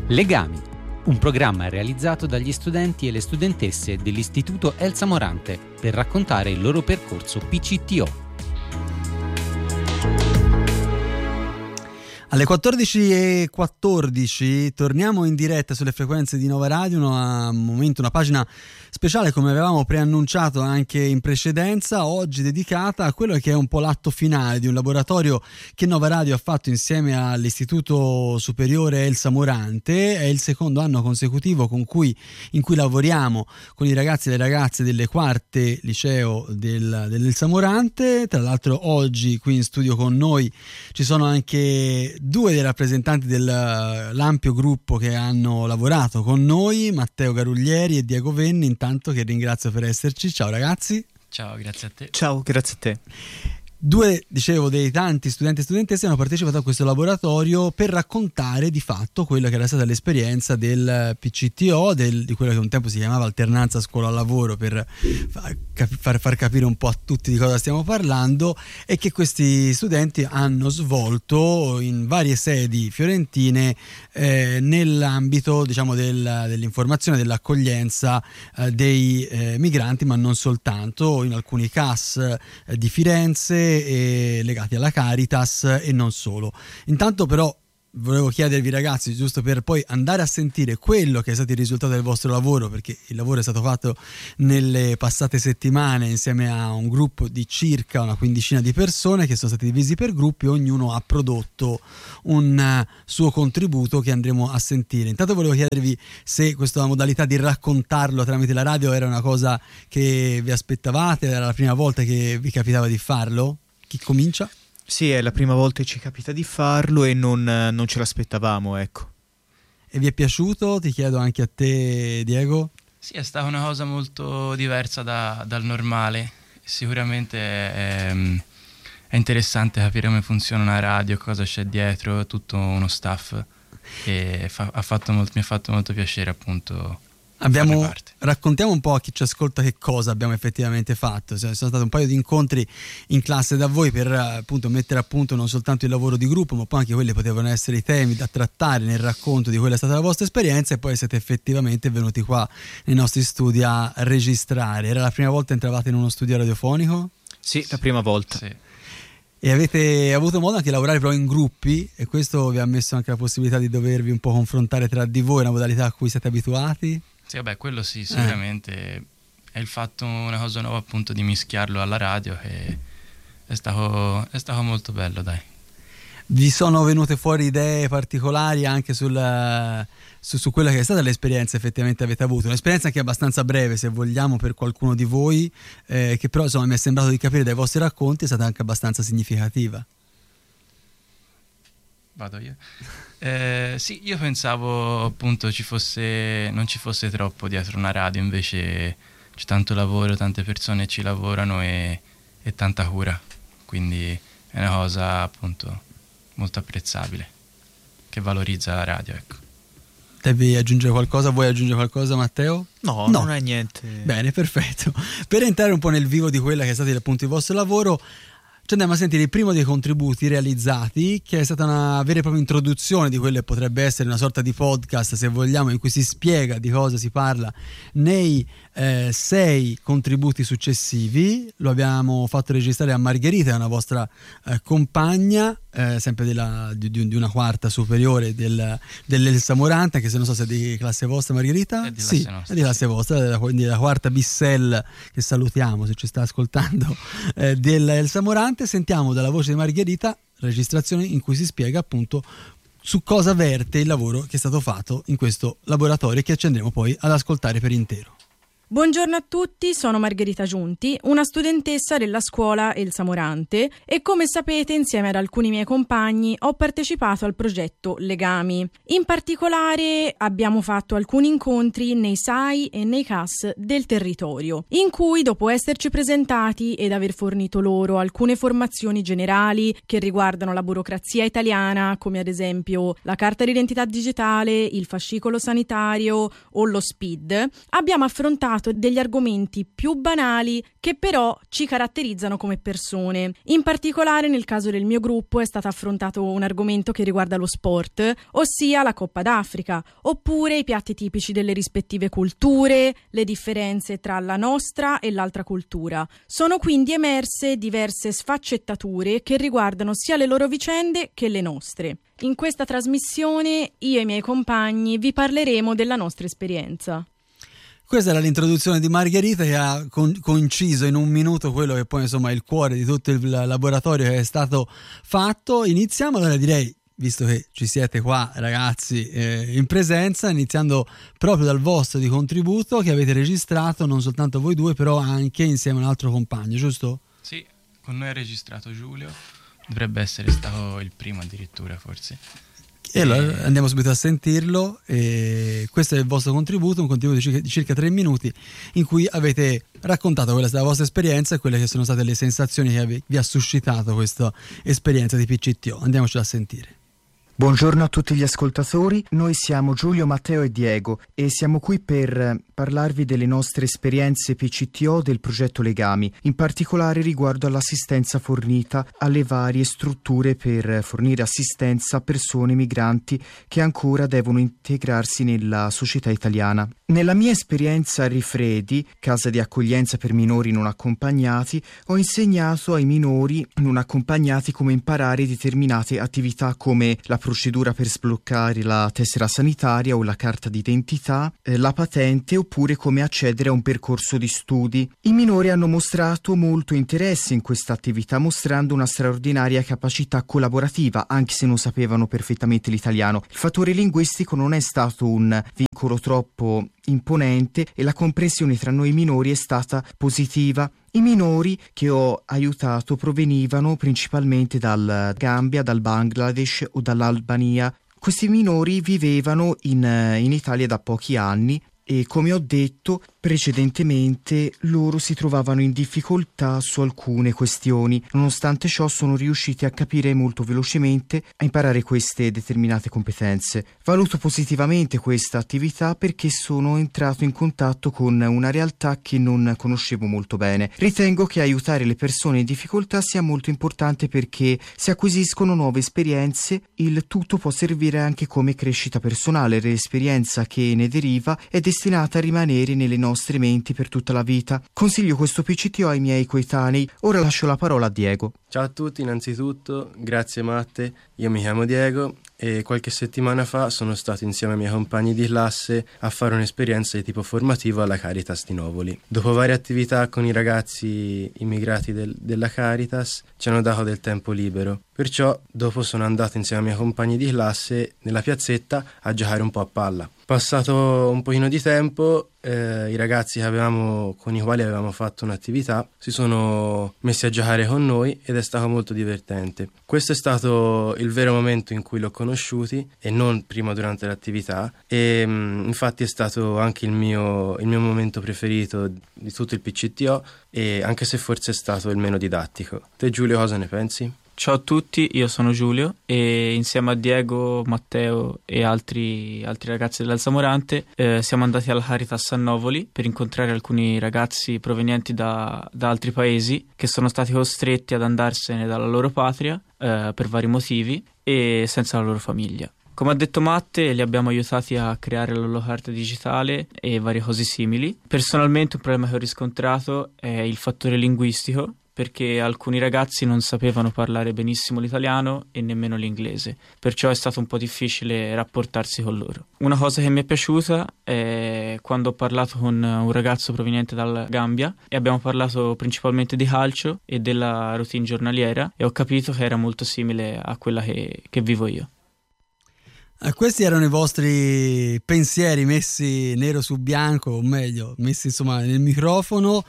Legami, un programma realizzato dagli studenti e le studentesse dell'Istituto Elsa Morante per raccontare il loro percorso PCTO. Alle 14:14 torniamo in diretta sulle frequenze di Nova Radio, una pagina speciale come avevamo preannunciato anche in precedenza, oggi dedicata a quello che è un po' l'atto finale di un laboratorio che Nova Radio ha fatto insieme all'Istituto Superiore Elsa Morante. È il secondo anno consecutivo in cui lavoriamo con i ragazzi e le ragazze delle quarte liceo dell'Elsa Morante. Tra l'altro oggi qui in studio con noi ci sono anche due dei rappresentanti dell'ampio gruppo che hanno lavorato con noi, Matteo Garuglieri e Diego Venni, intanto, che ringrazio per esserci. Ciao ragazzi. Ciao, grazie a te. Ciao, grazie a te. Due, dicevo, dei tanti studenti e studentesse hanno partecipato a questo laboratorio per raccontare di fatto quella che era stata l'esperienza del PCTO, di quello che un tempo si chiamava alternanza scuola-lavoro, per far capire un po' a tutti di cosa stiamo parlando, e che questi studenti hanno svolto in varie sedi fiorentine nell'ambito, diciamo, dell'informazione, dell'accoglienza dei migranti, ma non soltanto, in alcuni CAS di Firenze e legati alla Caritas e non solo. Intanto però volevo chiedervi, ragazzi, giusto per poi andare a sentire quello che è stato il risultato del vostro lavoro, perché il lavoro è stato fatto nelle passate settimane insieme a un gruppo di circa una quindicina di persone che sono stati divisi per gruppi, ognuno ha prodotto un suo contributo che andremo a sentire. Intanto volevo chiedervi se questa modalità di raccontarlo tramite la radio era una cosa che vi aspettavate, era la prima volta che vi capitava di farlo? Chi comincia? Sì, è la prima volta che ci capita di farlo e non ce l'aspettavamo, ecco. E vi è piaciuto? Ti chiedo anche a te, Diego. Sì, è stata una cosa molto diversa dal normale. Sicuramente è interessante capire come funziona una radio, cosa c'è dietro, tutto uno staff. E mi ha fatto molto piacere, appunto. Raccontiamo un po' a chi ci ascolta che cosa abbiamo effettivamente fatto. Sono stati un paio di incontri in classe da voi per appunto mettere a punto non soltanto il lavoro di gruppo, ma poi anche quelli potevano essere i temi da trattare nel racconto di quella è stata la vostra esperienza, e poi siete effettivamente venuti qua nei nostri studi a registrare. Era la prima volta che entravate in uno studio radiofonico? Sì, la prima volta. Sì. E avete avuto modo anche di lavorare però in gruppi, e questo vi ha messo anche la possibilità di dovervi un po' confrontare tra di voi, una modalità a cui siete abituati? Sì, vabbè, quello sì, sicuramente è il fatto, una cosa nuova appunto di mischiarlo alla radio, che è stato molto bello, dai. Vi sono venute fuori idee particolari anche su quella che è stata l'esperienza effettivamente avete avuto? Un'esperienza anche abbastanza breve, se vogliamo, per qualcuno di voi, che però insomma mi è sembrato di capire dai vostri racconti è stata anche abbastanza significativa. Vado io? Sì, io pensavo appunto non ci fosse troppo dietro una radio, invece c'è tanto lavoro, tante persone ci lavorano e tanta cura, quindi è una cosa appunto molto apprezzabile, che valorizza la radio, ecco. Devi aggiungere qualcosa? Vuoi aggiungere qualcosa, Matteo? No, non è niente. Bene, perfetto. Per entrare un po' nel vivo di quella che è stato appunto il vostro lavoro, ci andiamo a sentire il primo dei contributi realizzati, che è stata una vera e propria introduzione di quello che potrebbe essere una sorta di podcast, se vogliamo, in cui si spiega di cosa si parla nei 6 contributi successivi. Lo abbiamo fatto registrare a Margherita, una vostra compagna, sempre di una quarta superiore dell'Elsa Morante, anche se non so se è di classe vostra, Margherita. È di classe nostra, è di classe vostra, quindi la quarta Bissell, che salutiamo se ci sta ascoltando, dell'Elsa Morante. Sentiamo dalla voce di Margherita registrazione in cui si spiega appunto su cosa verte il lavoro che è stato fatto in questo laboratorio, che ci andremo poi ad ascoltare per intero. Buongiorno a tutti, sono Margherita Giunti, una studentessa della scuola Elsa Morante, e come sapete insieme ad alcuni miei compagni ho partecipato al progetto Legami. In particolare abbiamo fatto alcuni incontri nei SAI e nei CAS del territorio, in cui dopo esserci presentati ed aver fornito loro alcune formazioni generali che riguardano la burocrazia italiana, come ad esempio la carta d'identità digitale, il fascicolo sanitario o lo SPID, abbiamo affrontato trattato degli argomenti più banali che però ci caratterizzano come persone. In particolare nel caso del mio gruppo è stato affrontato un argomento che riguarda lo sport, ossia la Coppa d'Africa, oppure i piatti tipici delle rispettive culture, le differenze tra la nostra e l'altra cultura. Sono quindi emerse diverse sfaccettature che riguardano sia le loro vicende che le nostre. In questa trasmissione io e i miei compagni vi parleremo della nostra esperienza. Questa era l'introduzione di Margherita, che ha coinciso in un minuto quello che poi insomma è il cuore di tutto il laboratorio che è stato fatto. Iniziamo, allora direi, visto che ci siete qua ragazzi in presenza, iniziando proprio dal vostro di contributo che avete registrato, non soltanto voi due, però anche insieme a un altro compagno, giusto? Sì, con noi ha registrato Giulio, dovrebbe essere stato il primo addirittura forse. E allora andiamo subito a sentirlo. Questo è il vostro contributo, un contributo di circa 3 minuti in cui avete raccontato quella della vostra esperienza e quelle che sono state le sensazioni che vi ha suscitato questa esperienza di PCTO. Andiamocela a sentire. Buongiorno a tutti gli ascoltatori, noi siamo Giulio, Matteo e Diego e siamo qui per parlarvi delle nostre esperienze PCTO del progetto Legami, in particolare riguardo all'assistenza fornita alle varie strutture per fornire assistenza a persone migranti che ancora devono integrarsi nella società italiana. Nella mia esperienza a Rifredi, casa di accoglienza per minori non accompagnati, ho insegnato ai minori non accompagnati come imparare determinate attività come la procedura per sbloccare la tessera sanitaria o la carta d'identità, la patente oppure come accedere a un percorso di studi. I minori hanno mostrato molto interesse in questa attività, mostrando una straordinaria capacità collaborativa, anche se non sapevano perfettamente l'italiano. Il fattore linguistico non è stato un vincolo troppo imponente e la comprensione tra noi minori è stata positiva. I minori che ho aiutato provenivano principalmente dal Gambia, dal Bangladesh o dall'Albania. Questi minori vivevano in Italia da pochi anni e, come ho detto precedentemente, loro si trovavano in difficoltà su alcune questioni. Nonostante ciò sono riusciti a capire molto velocemente, a imparare queste determinate competenze. Valuto positivamente questa attività perché sono entrato in contatto con una realtà che non conoscevo molto bene. Ritengo che aiutare le persone in difficoltà sia molto importante perché si acquisiscono nuove esperienze, il tutto può servire anche come crescita personale. L'esperienza che ne deriva è destinata a rimanere nelle nostre menti per tutta la vita. Consiglio questo PCTO ai miei coetanei. Ora lascio la parola a Diego. Ciao a tutti, innanzitutto grazie Matte, io mi chiamo Diego e qualche settimana fa sono stato insieme ai miei compagni di classe a fare un'esperienza di tipo formativo alla Caritas di Novoli. Dopo varie attività con i ragazzi immigrati della Caritas ci hanno dato del tempo libero, perciò dopo sono andato insieme ai miei compagni di classe nella piazzetta a giocare un po' a palla. Passato un pochino di tempo, i ragazzi con i quali avevamo fatto un'attività si sono messi a giocare con noi ed è stato molto divertente. Questo è stato il vero momento in cui l'ho conosciuti e non prima durante l'attività e infatti è stato anche il mio momento preferito di tutto il PCTO, e anche se forse è stato il meno didattico. Te Giulio cosa ne pensi? Ciao a tutti, io sono Giulio e insieme a Diego, Matteo e altri ragazzi dell'Elsa Morante siamo andati alla Caritas a Novoli per incontrare alcuni ragazzi provenienti da altri paesi che sono stati costretti ad andarsene dalla loro patria per vari motivi e senza la loro famiglia. Come ha detto Matte, li abbiamo aiutati a creare la loro carta digitale e varie cose simili. Personalmente un problema che ho riscontrato è il fattore linguistico, perché alcuni ragazzi non sapevano parlare benissimo l'italiano e nemmeno l'inglese, perciò è stato un po' difficile rapportarsi con loro. Una cosa che mi è piaciuta è quando ho parlato con un ragazzo proveniente dal Gambia e abbiamo parlato principalmente di calcio e della routine giornaliera e ho capito che era molto simile a quella che vivo io. Questi erano i vostri pensieri messi nero su bianco, o meglio, messi insomma nel microfono.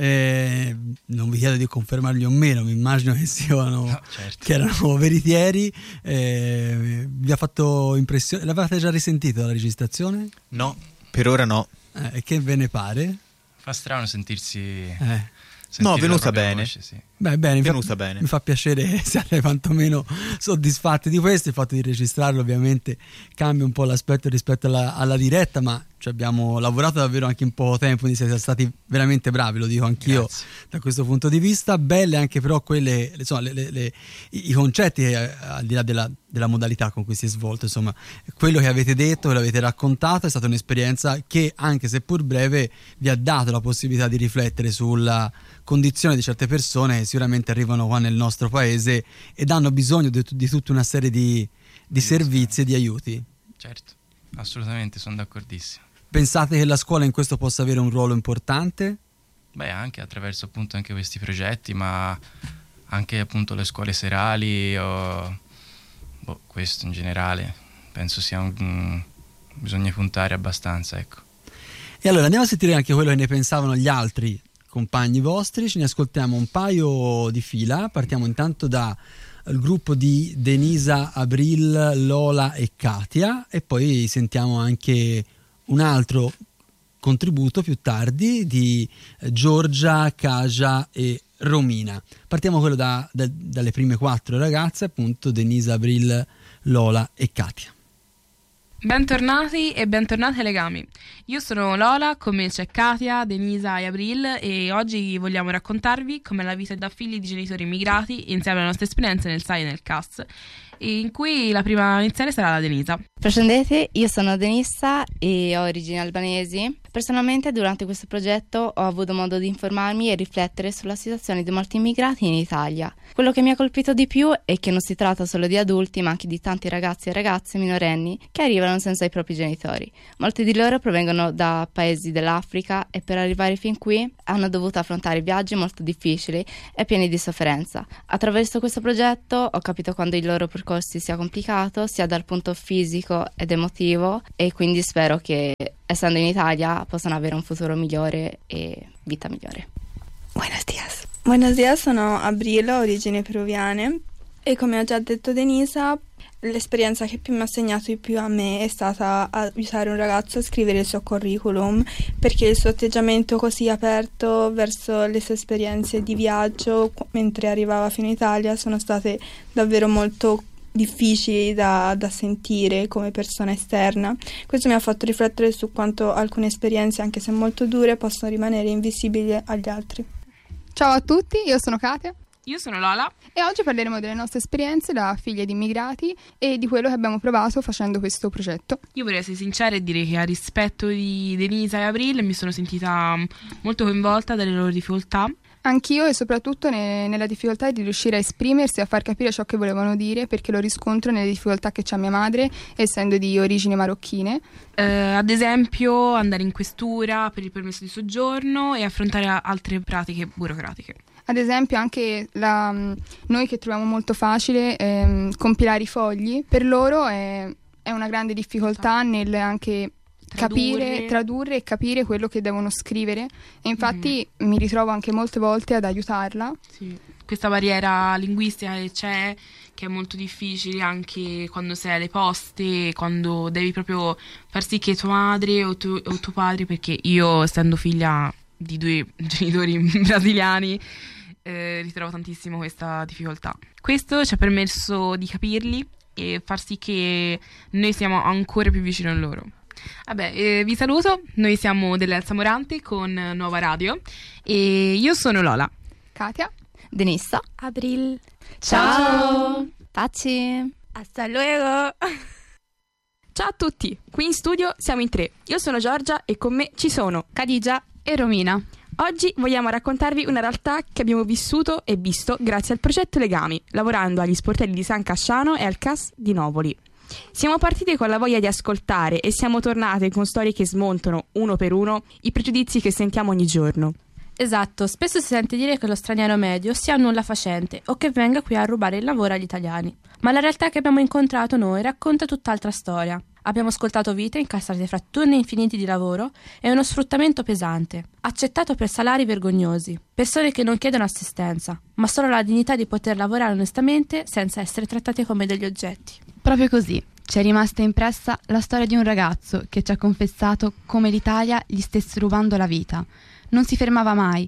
Non vi chiedo di confermarli o meno, mi immagino che siano, no, certo, che erano veritieri. Vi ha fatto impressione? L'avete già risentito la registrazione? No, per ora no. E che ve ne pare? Fa strano sentirsi no, venuta bene. Voce, sì. Beh, bene, bene. Mi fa piacere siate quantomeno soddisfatti di questo. Il fatto di registrarlo ovviamente cambia un po' l'aspetto rispetto alla diretta, ma abbiamo lavorato davvero anche in poco tempo, quindi siete stati veramente bravi, lo dico anch'io. Grazie. Da questo punto di vista. Belle anche però quelle, insomma, i concetti al di là della modalità con cui si è svolto, insomma, quello che avete detto, che l'avete raccontato, è stata un'esperienza che, anche seppur breve, vi ha dato la possibilità di riflettere sulla condizione di certe persone che sicuramente arrivano qua nel nostro paese ed hanno bisogno di tutta una serie di servizi e di aiuti. Certo, assolutamente, sono d'accordissimo. Pensate che la scuola in questo possa avere un ruolo importante? Beh, anche attraverso appunto anche questi progetti, ma anche appunto le scuole serali o questo in generale penso sia bisogna puntare abbastanza, ecco. E allora andiamo a sentire anche quello che ne pensavano gli altri compagni vostri, ce ne ascoltiamo un paio di fila. Partiamo intanto dal gruppo di Denisa, Abril, Lola e Katia, e poi sentiamo anche un altro contributo più tardi di Giorgia, Kaja e Romina. Partiamo quello dalle prime 4 ragazze, appunto Denisa, Abril, Lola e Katia. Bentornati e bentornate ai Legami. Io sono Lola, con me c'è Katia, Denisa e Abril, e oggi vogliamo raccontarvi com'è la vita da figli di genitori immigrati insieme alle nostre esperienze nel SAI e nel CAS, in cui la prima a iniziare sarà la Denisa. Presente, io sono Denisa e ho origini albanesi. Personalmente durante questo progetto ho avuto modo di informarmi e riflettere sulla situazione di molti immigrati in Italia. Quello che mi ha colpito di più è che non si tratta solo di adulti, ma anche di tanti ragazzi e ragazze minorenni che arrivano senza i propri genitori. Molti di loro provengono da paesi dell'Africa e per arrivare fin qui hanno dovuto affrontare viaggi molto difficili e pieni di sofferenza. Attraverso questo progetto ho capito quanto il loro percorso sia complicato, sia dal punto fisico ed emotivo, e quindi spero che, essendo in Italia, possano avere un futuro migliore e vita migliore. Buenos días. Buenos días, sono Abril, ho origini peruviane e come ha già detto Denisa, l'esperienza che più mi ha segnato di più a me è stata aiutare un ragazzo a scrivere il suo curriculum, perché il suo atteggiamento così aperto verso le sue esperienze di viaggio mentre arrivava fino in Italia sono state davvero molto difficili da sentire come persona esterna. Questo mi ha fatto riflettere su quanto alcune esperienze, anche se molto dure, possono rimanere invisibili agli altri. Ciao a tutti, io sono Katia. Io sono Lola e oggi parleremo delle nostre esperienze da figlie di immigrati e di quello che abbiamo provato facendo questo progetto. Io vorrei essere sincera e dire che a rispetto di Denisa e Abril mi sono sentita molto coinvolta dalle loro difficoltà. Anch'io, e soprattutto nella difficoltà di riuscire a esprimersi e a far capire ciò che volevano dire, perché lo riscontro nelle difficoltà che c'ha mia madre, essendo di origini marocchine. Ad esempio andare in questura per il permesso di soggiorno e affrontare altre pratiche burocratiche. Ad esempio anche noi che troviamo molto facile compilare i fogli, per loro è una grande difficoltà nel anche tradurre e capire quello che devono scrivere, e infatti mi ritrovo anche molte volte ad aiutarla. Sì. Questa barriera linguistica che c'è, che è molto difficile anche quando sei alle poste, quando devi proprio far sì che tua madre o tuo padre, perché io, essendo figlia di 2 genitori brasiliani, ritrovo tantissimo questa difficoltà. Questo ci ha permesso di capirli e far sì che noi siamo ancora più vicini a loro. Vabbè, vi saluto, noi siamo dell'Elsa Morante con Nuova Radio e io sono Lola, Katia, Denisa, Abril. Ciao! Taci! Hasta luego! Ciao a tutti, qui in studio siamo in 3. Io sono Giorgia e con me ci sono Khadija e Romina. Oggi vogliamo raccontarvi una realtà che abbiamo vissuto e visto grazie al progetto Legami, lavorando agli sportelli di San Casciano e al CAS di Novoli. Siamo partiti con la voglia di ascoltare e siamo tornate con storie che smontano, uno per uno, i pregiudizi che sentiamo ogni giorno. Esatto, spesso si sente dire che lo straniero medio sia un nulla facente o che venga qui a rubare il lavoro agli italiani. Ma la realtà che abbiamo incontrato noi racconta tutt'altra storia. Abbiamo ascoltato vite incastrate fra turni infiniti di lavoro e uno sfruttamento pesante, accettato per salari vergognosi. Persone che non chiedono assistenza, ma solo la dignità di poter lavorare onestamente senza essere trattate come degli oggetti. Proprio così. Ci è rimasta impressa la storia di un ragazzo che ci ha confessato come l'Italia gli stesse rubando la vita. Non si fermava mai.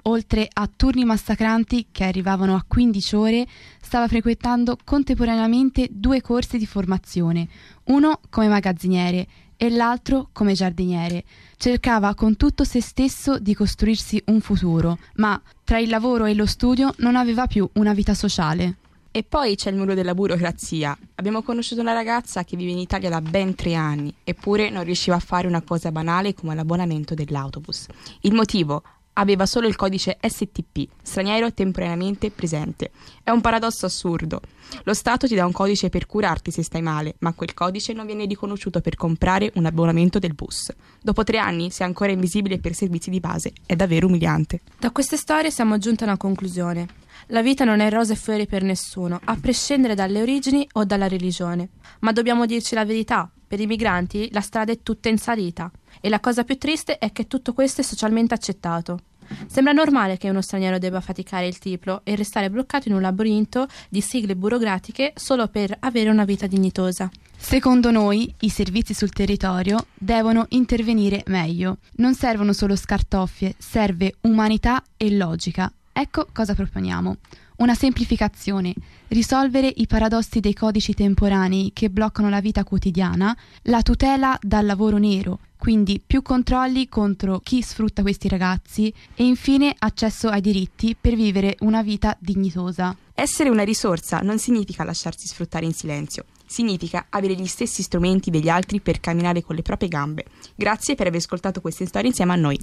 oltre a turni massacranti che arrivavano a 15 ore, stava frequentando contemporaneamente 2 corsi di formazione, uno come magazziniere e l'altro come giardiniere. Cercava con tutto se stesso di costruirsi un futuro, ma tra il lavoro e lo studio non aveva più una vita sociale. E poi c'è il muro della burocrazia. Abbiamo conosciuto una ragazza che vive in Italia da ben 3 anni, eppure non riusciva a fare una cosa banale come l'abbonamento dell'autobus. Il motivo? Aveva solo il codice STP, straniero temporaneamente presente. È un paradosso assurdo. Lo Stato ti dà un codice per curarti se stai male, ma quel codice non viene riconosciuto per comprare un abbonamento del bus. Dopo 3 anni sei ancora invisibile per servizi di base. È davvero umiliante. Da queste storie siamo giunti a una conclusione. La vita non è rose e fiori per nessuno, a prescindere dalle origini o dalla religione. Ma dobbiamo dirci la verità. Per i migranti la strada è tutta in salita. E la cosa più triste è che tutto questo è socialmente accettato. Sembra normale che uno straniero debba faticare il triplo e restare bloccato in un labirinto di sigle burocratiche solo per avere una vita dignitosa. Secondo noi, i servizi sul territorio devono intervenire meglio. Non servono solo scartoffie, serve umanità e logica. Ecco cosa proponiamo. Una semplificazione, risolvere i paradossi dei codici temporanei che bloccano la vita quotidiana, la tutela dal lavoro nero, quindi più controlli contro chi sfrutta questi ragazzi e infine accesso ai diritti per vivere una vita dignitosa. Essere una risorsa non significa lasciarsi sfruttare in silenzio, significa avere gli stessi strumenti degli altri per camminare con le proprie gambe. Grazie per aver ascoltato queste storie insieme a noi.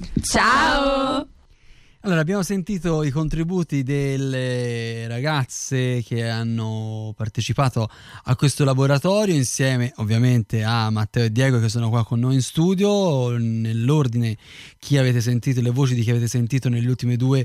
Ciao! Allora, abbiamo sentito i contributi delle ragazze che hanno partecipato a questo laboratorio insieme ovviamente a Matteo e Diego che sono qua con noi in studio. Nell'ordine chi avete sentito, le voci di chi avete sentito nelle ultime 2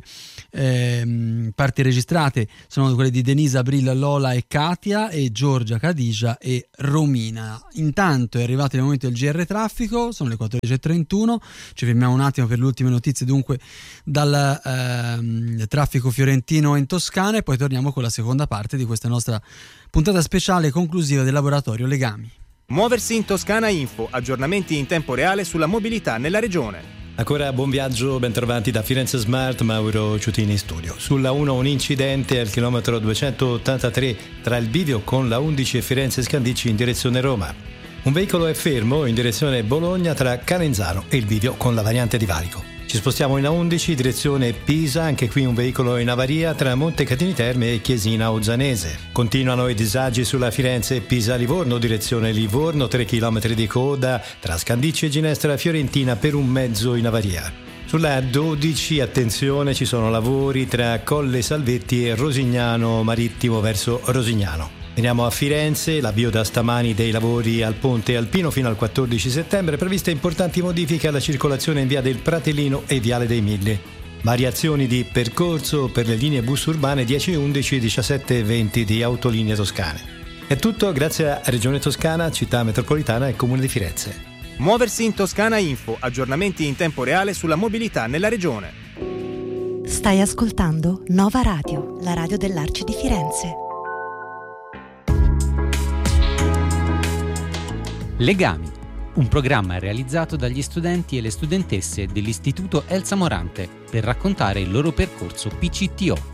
parti registrate sono quelle di Denisa, Abril, Lola e Katia e Giorgia, Khadija e Romina. Intanto è arrivato il momento del GR Traffico, sono le 14.31, ci fermiamo un attimo per le ultime notizie dunque dal traffico fiorentino in Toscana e poi torniamo con la seconda parte di questa nostra puntata speciale conclusiva del laboratorio Legami. Muoversi in Toscana Info, aggiornamenti in tempo reale sulla mobilità nella regione. Ancora buon viaggio, bentrovati da Firenze Smart, Mauro Ciutini in studio. Sulla 1 un incidente al chilometro 283 tra il bivio con la 11 e Firenze Scandicci in direzione Roma. Un veicolo è fermo in direzione Bologna tra Canenzano e il bivio con la variante di Valico. Ci spostiamo in A11 direzione Pisa, anche qui un veicolo in avaria tra Montecatini Terme e Chiesina Uzzanese. Continuano i disagi sulla Firenze Pisa-Livorno direzione Livorno, 3 km di coda tra Scandicci e Ginestra Fiorentina per un mezzo in avaria. Sulla 12 attenzione, ci sono lavori tra Colle Salvetti e Rosignano Marittimo verso Rosignano. Veniamo a Firenze, l'avvio da stamani dei lavori al Ponte Alpino fino al 14 settembre, previste importanti modifiche alla circolazione in via del Pratellino e viale dei Mille. Variazioni di percorso per le linee bus urbane 10, 11, 17 e 20 di Autolinee Toscane. È tutto grazie a Regione Toscana, Città Metropolitana e Comune di Firenze. Muoversi in Toscana Info, aggiornamenti in tempo reale sulla mobilità nella regione. Stai ascoltando Nova Radio, la radio dell'Arci di Firenze. Legami, un programma realizzato dagli studenti e le studentesse dell'Istituto Elsa Morante per raccontare il loro percorso PCTO.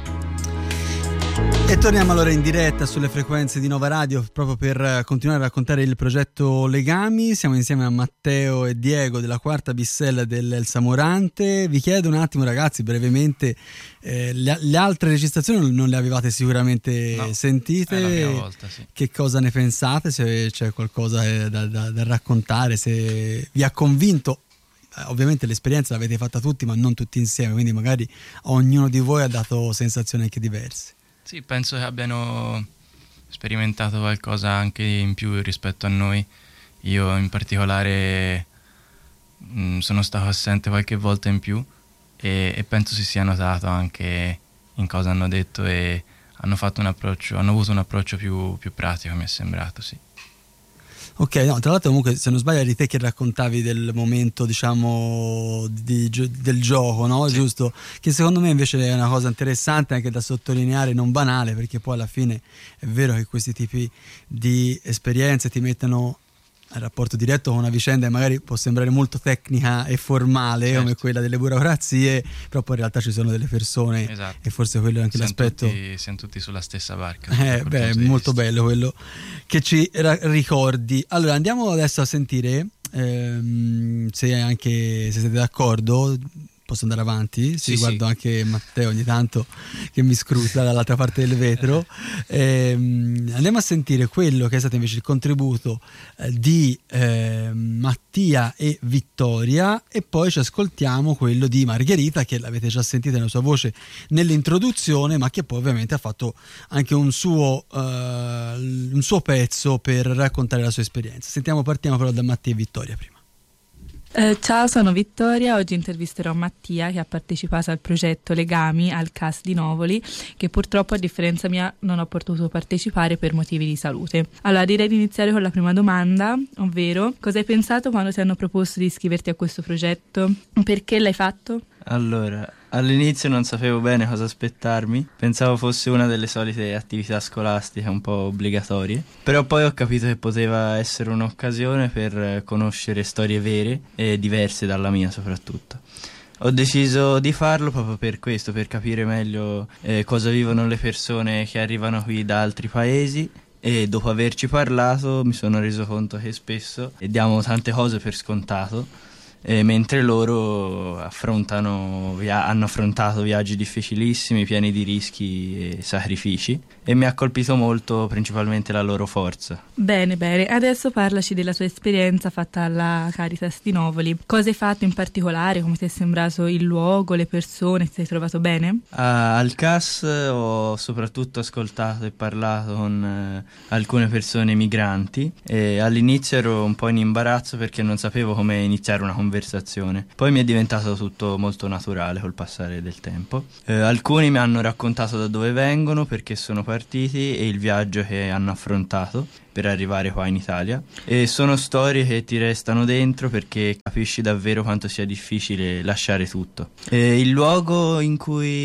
E torniamo allora in diretta sulle frequenze di Nova Radio proprio per continuare a raccontare il progetto Legami. Siamo insieme a Matteo e Diego della 4ª BSL dell'Elsa Morante. Vi chiedo un attimo ragazzi brevemente, le altre registrazioni non le avevate sicuramente sentite, è la prima volta, sì. Che cosa ne pensate? Se c'è qualcosa da raccontare, se vi ha convinto. Ovviamente l'esperienza l'avete fatta tutti ma non tutti insieme, quindi magari ognuno di voi ha dato sensazioni anche diverse. Sì, penso che abbiano sperimentato qualcosa anche in più rispetto a noi. Io in particolare sono stato assente qualche volta in più e penso si sia notato anche in cosa hanno detto e hanno avuto un approccio più pratico, mi è sembrato, sì. Ok, no, tra l'altro comunque se non sbaglio eri te che raccontavi del momento diciamo del gioco, no? Sì. Giusto? Che secondo me invece è una cosa interessante anche da sottolineare, non banale, perché poi alla fine è vero che questi tipi di esperienze ti mettono il rapporto diretto con una vicenda che magari può sembrare molto tecnica e formale, certo, come quella delle burocrazie, però poi in realtà ci sono delle persone, esatto, e forse quello è anche l'aspetto. Siamo tutti sulla stessa barca. È molto bello quello che ci ricordi. Allora andiamo adesso a sentire, se siete d'accordo. Posso andare avanti? Sì, guardo anche Matteo ogni tanto che mi scruta dall'altra parte del vetro. Andiamo a sentire quello che è stato invece il contributo di Mattia e Vittoria, e poi ci ascoltiamo quello di Margherita, che l'avete già sentita nella sua voce nell'introduzione, ma che poi ovviamente ha fatto anche un suo pezzo per raccontare la sua esperienza. Partiamo però da Mattia e Vittoria prima. Ciao, sono Vittoria. Oggi intervisterò Mattia, che ha partecipato al progetto Legami al CAS di Novoli, che purtroppo a differenza mia non ho potuto partecipare per motivi di salute. Allora direi di iniziare con la prima domanda, ovvero cosa hai pensato quando ti hanno proposto di iscriverti a questo progetto? Perché l'hai fatto? Allora, all'inizio non sapevo bene cosa aspettarmi, pensavo fosse una delle solite attività scolastiche un po' obbligatorie, però poi ho capito che poteva essere un'occasione per conoscere storie vere e diverse dalla mia soprattutto. Ho deciso di farlo proprio per questo, per capire meglio cosa vivono le persone che arrivano qui da altri paesi, e dopo averci parlato mi sono reso conto che spesso diamo tante cose per scontato, mentre loro hanno affrontato viaggi difficilissimi, pieni di rischi e sacrifici, e mi ha colpito molto principalmente la loro forza. Bene, adesso parlaci della tua esperienza fatta alla Caritas di Novoli. Cosa hai fatto in particolare? Come ti è sembrato il luogo, le persone? Ti sei trovato bene? Al CAS ho soprattutto ascoltato e parlato con alcune persone migranti, e all'inizio ero un po' in imbarazzo perché non sapevo come iniziare una conversazione. Poi mi è diventato tutto molto naturale col passare del tempo. Alcuni mi hanno raccontato da dove vengono, perché sono partiti, e il viaggio che hanno affrontato per arrivare qua in Italia, e sono storie che ti restano dentro perché capisci davvero quanto sia difficile lasciare tutto. Il luogo in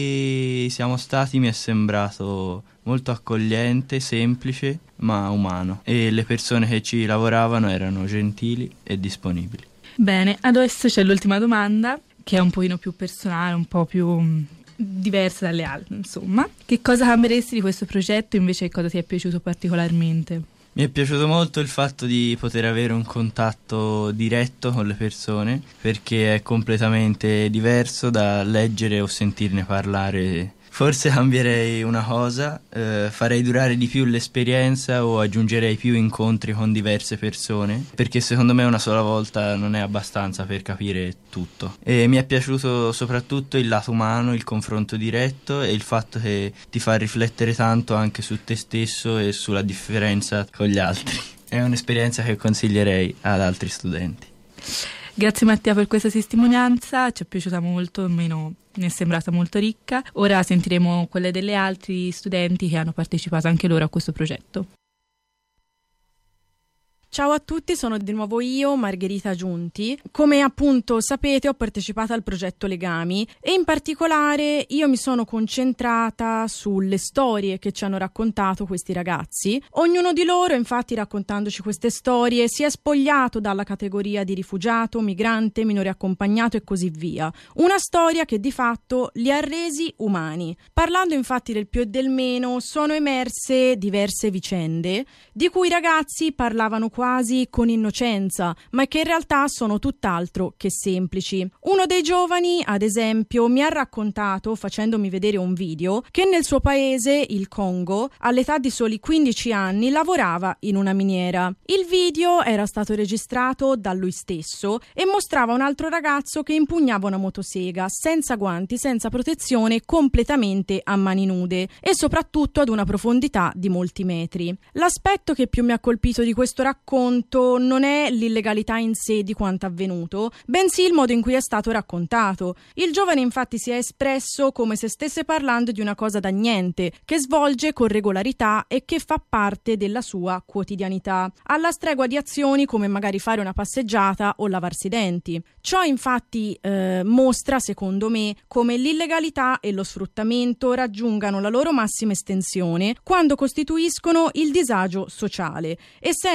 cui siamo stati mi è sembrato molto accogliente, semplice ma umano, e le persone che ci lavoravano erano gentili e disponibili. Bene, adesso c'è l'ultima domanda, che è un pochino più personale, un po' più diversa dalle altre, insomma. Che cosa cambieresti di questo progetto, invece cosa ti è piaciuto particolarmente? Mi è piaciuto molto il fatto di poter avere un contatto diretto con le persone, perché è completamente diverso da leggere o sentirne parlare. Forse cambierei una cosa, farei durare di più l'esperienza o aggiungerei più incontri con diverse persone, perché secondo me una sola volta non è abbastanza per capire tutto. E mi è piaciuto soprattutto il lato umano, il confronto diretto e il fatto che ti fa riflettere tanto anche su te stesso e sulla differenza con gli altri. È un'esperienza che consiglierei ad altri studenti. Grazie Mattia per questa testimonianza, ci è piaciuta molto, almeno mi è sembrata molto ricca. Ora sentiremo quelle delle altri studenti che hanno partecipato anche loro a questo progetto. Ciao a tutti, sono di nuovo io, Margherita Giunti. Come appunto sapete, ho partecipato al progetto Legami e in particolare io mi sono concentrata sulle storie che ci hanno raccontato questi ragazzi. Ognuno di loro, infatti, raccontandoci queste storie, si è spogliato dalla categoria di rifugiato, migrante, minore accompagnato e così via. Una storia che di fatto li ha resi umani. Parlando infatti del più e del meno, sono emerse diverse vicende di cui i ragazzi parlavano quasi con innocenza, ma che in realtà sono tutt'altro che semplici. Uno dei giovani, ad esempio, mi ha raccontato, facendomi vedere un video, che nel suo paese, il Congo, all'età di soli 15 anni lavorava in una miniera. Il video era stato registrato da lui stesso e mostrava un altro ragazzo che impugnava una motosega, senza guanti, senza protezione, completamente a mani nude e soprattutto ad una profondità di molti metri. L'aspetto che più mi ha colpito di questo racconto non è l'illegalità in sé di quanto avvenuto, bensì il modo in cui è stato raccontato. Il giovane infatti si è espresso come se stesse parlando di una cosa da niente, che svolge con regolarità e che fa parte della sua quotidianità, alla stregua di azioni come magari fare una passeggiata o lavarsi i denti. Ciò infatti mostra, secondo me, come l'illegalità e lo sfruttamento raggiungano la loro massima estensione quando costituiscono il disagio sociale, e senza che ce ne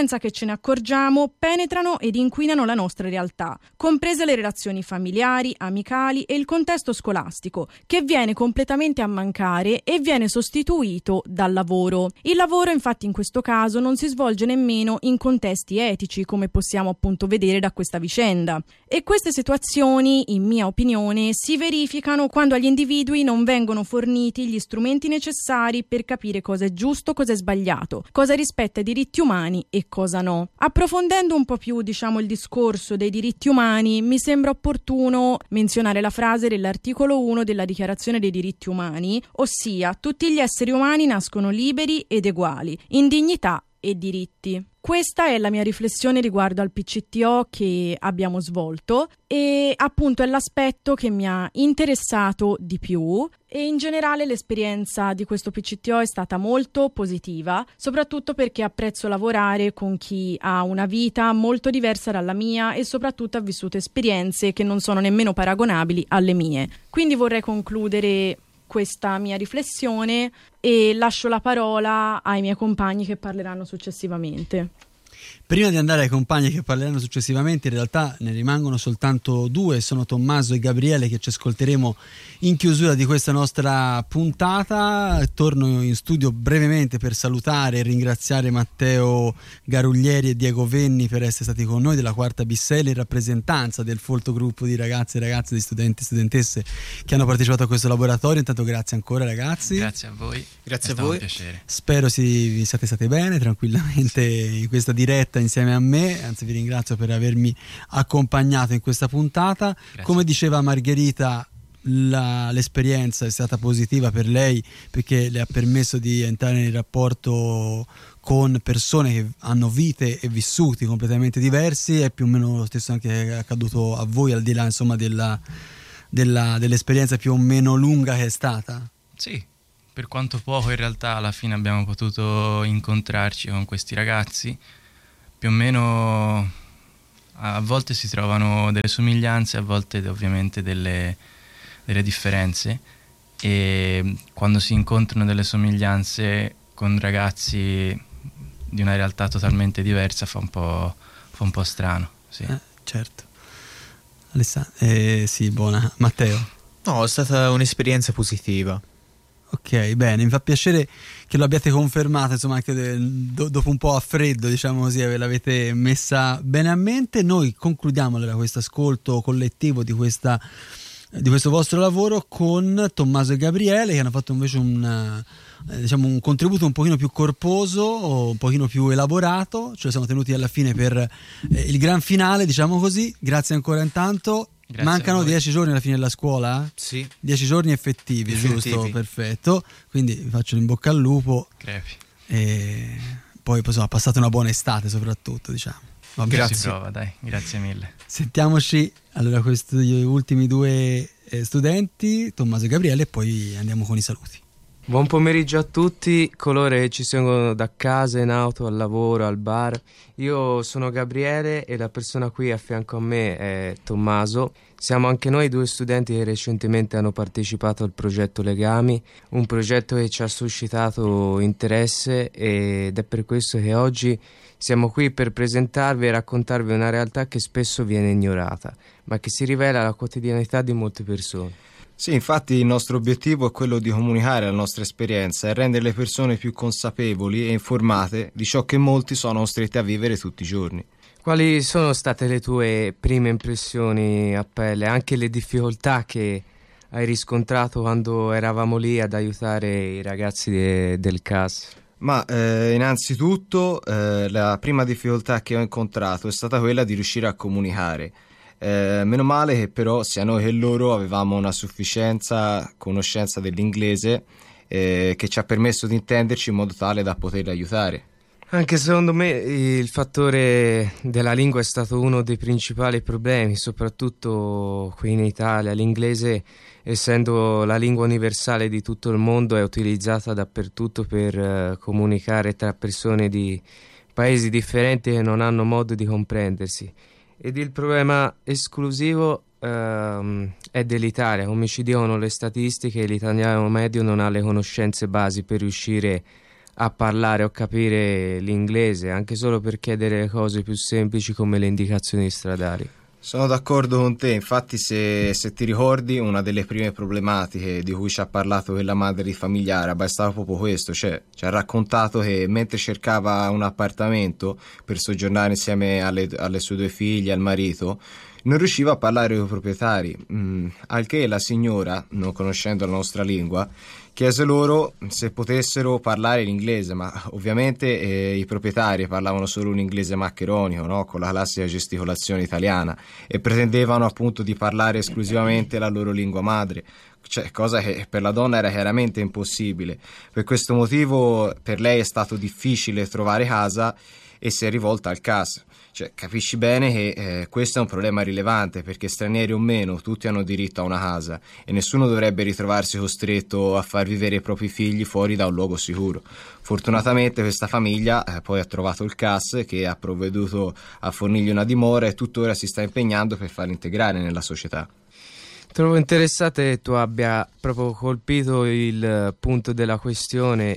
ne accorgiamo, penetrano ed inquinano la nostra realtà, comprese le relazioni familiari, amicali e il contesto scolastico, che viene completamente a mancare e viene sostituito dal lavoro. Il lavoro, infatti, in questo caso non si svolge nemmeno in contesti etici, come possiamo appunto vedere da questa vicenda. E queste situazioni, in mia opinione, si verificano quando agli individui non vengono forniti gli strumenti necessari per capire cosa è giusto, cosa è sbagliato, cosa rispetta i diritti umani e cosa no. Approfondendo un po' più, il discorso dei diritti umani, mi sembra opportuno menzionare la frase dell'articolo 1 della Dichiarazione dei diritti umani, ossia: tutti gli esseri umani nascono liberi ed eguali, in dignità e diritti. Questa è la mia riflessione riguardo al PCTO che abbiamo svolto e appunto è l'aspetto che mi ha interessato di più, e in generale l'esperienza di questo PCTO è stata molto positiva, soprattutto perché apprezzo lavorare con chi ha una vita molto diversa dalla mia e soprattutto ha vissuto esperienze che non sono nemmeno paragonabili alle mie. Quindi vorrei concludere questa mia riflessione e lascio la parola ai miei compagni che parleranno successivamente. Prima di andare ai compagni che parleranno successivamente, in realtà ne rimangono soltanto due, sono Tommaso e Gabriele, che ci ascolteremo in chiusura di questa nostra puntata. Torno in studio brevemente per salutare e ringraziare Matteo Garuglieri e Diego Venni per essere stati con noi della Quarta BSL in rappresentanza del folto gruppo di ragazze e ragazze, di studenti e studentesse che hanno partecipato a questo laboratorio. Intanto grazie ancora ragazzi. Grazie a voi. Grazie a voi. Un piacere. Spero vi siate state bene tranquillamente in questa diretta insieme a me, anzi vi ringrazio per avermi accompagnato in questa puntata. Grazie. Come diceva Margherita, l'esperienza è stata positiva per lei perché le ha permesso di entrare in rapporto con persone che hanno vite e vissuti completamente diversi. È più o meno lo stesso anche accaduto a voi, al di là dell'esperienza più o meno lunga che è stata? Sì, per quanto poco in realtà alla fine abbiamo potuto incontrarci con questi ragazzi. Più o meno a volte si trovano delle somiglianze, a volte ovviamente delle differenze, e quando si incontrano delle somiglianze con ragazzi di una realtà totalmente diversa fa un po' strano. Sì. Certo. Alessandro, sì, buona. Matteo? No, è stata un'esperienza positiva. Ok, bene, mi fa piacere che lo abbiate confermato, insomma, anche dopo un po' a freddo, diciamo così, ve l'avete messa bene a mente. Noi concludiamo allora questo ascolto collettivo di questo vostro lavoro con Tommaso e Gabriele, che hanno fatto invece un contributo un pochino più corposo, un pochino più elaborato. Ce lo siamo tenuti alla fine per il gran finale, diciamo così. Grazie ancora intanto. Grazie. Mancano 10 giorni alla fine della scuola? Sì. 10 giorni effettivi, giusto? Perfetto. Quindi vi faccio in bocca al lupo. Crepi. E poi insomma, passate una buona estate soprattutto, diciamo. Grazie. Si prova, dai. Grazie mille. Sentiamoci allora questi ultimi due studenti, Tommaso e Gabriele, e poi andiamo con i saluti. Buon pomeriggio a tutti coloro che ci seguono da casa, in auto, al lavoro, al bar. Io sono Gabriele e la persona qui a fianco a me è Tommaso. Siamo anche noi due studenti che recentemente hanno partecipato al progetto Legami, un progetto che ci ha suscitato interesse, ed è per questo che oggi siamo qui per presentarvi e raccontarvi una realtà che spesso viene ignorata, ma che si rivela alla quotidianità di molte persone. Sì, infatti il nostro obiettivo è quello di comunicare la nostra esperienza e rendere le persone più consapevoli e informate di ciò che molti sono costretti a vivere tutti i giorni. Quali sono state le tue prime impressioni a pelle, anche le difficoltà che hai riscontrato quando eravamo lì ad aiutare i ragazzi del CAS? Ma innanzitutto la prima difficoltà che ho incontrato è stata quella di riuscire a comunicare. Meno male che però sia noi che loro avevamo una sufficienza conoscenza dell'inglese che ci ha permesso di intenderci in modo tale da poterli aiutare. Anche secondo me il fattore della lingua è stato uno dei principali problemi, soprattutto qui in Italia. L'inglese, essendo la lingua universale di tutto il mondo, è utilizzata dappertutto per comunicare tra persone di paesi differenti che non hanno modo di comprendersi. Ed il problema esclusivo è dell'Italia. Come ci dicono le statistiche, l'italiano medio non ha le conoscenze basi per riuscire a parlare o capire l'inglese, anche solo per chiedere le cose più semplici come le indicazioni stradali. Sono d'accordo con te, infatti se ti ricordi una delle prime problematiche di cui ci ha parlato quella madre di famiglia araba è stato proprio questo, cioè ci ha raccontato che mentre cercava un appartamento per soggiornare insieme alle sue 2 figlie, al marito, non riusciva a parlare con i proprietari, al che la signora, non conoscendo la nostra lingua, chiese loro se potessero parlare l'inglese, ma ovviamente i proprietari parlavano solo un inglese maccheronico, no? Con la classica gesticolazione italiana, e pretendevano appunto di parlare esclusivamente la loro lingua madre, cioè, cosa che per la donna era chiaramente impossibile. Per questo motivo per lei è stato difficile trovare casa e si è rivolta al CAS. Cioè, capisci bene che questo è un problema rilevante, perché stranieri o meno tutti hanno diritto a una casa e nessuno dovrebbe ritrovarsi costretto a far vivere i propri figli fuori da un luogo sicuro. Fortunatamente questa famiglia poi ha trovato il CAS, che ha provveduto a fornirgli una dimora e tuttora si sta impegnando per farli integrare nella società. Trovo interessante che tu abbia proprio colpito il punto della questione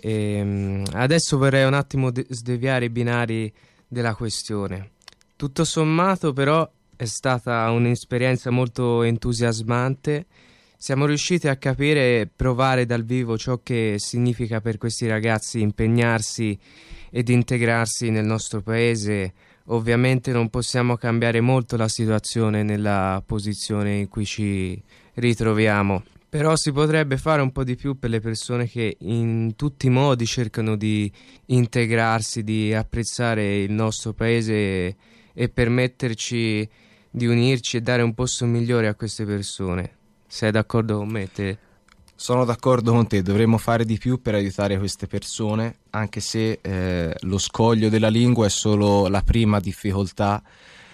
e adesso vorrei un attimo sdeviare i binari della questione. Tutto sommato però è stata un'esperienza molto entusiasmante. Siamo riusciti a capire e provare dal vivo ciò che significa per questi ragazzi impegnarsi ed integrarsi nel nostro paese. Ovviamente non possiamo cambiare molto la situazione nella posizione in cui ci ritroviamo, però si potrebbe fare un po' di più per le persone che in tutti i modi cercano di integrarsi, di apprezzare il nostro paese e permetterci di unirci e dare un posto migliore a queste persone. Sei d'accordo con me, te? Sono d'accordo con te, dovremmo fare di più per aiutare queste persone, anche se lo scoglio della lingua è solo la prima difficoltà,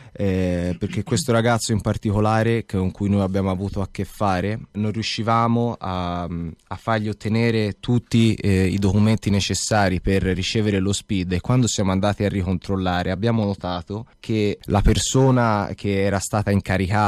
perché questo ragazzo in particolare con cui noi abbiamo avuto a che fare non riuscivamo a fargli ottenere tutti i documenti necessari per ricevere lo SPID, e quando siamo andati a ricontrollare abbiamo notato che la persona che era stata incaricata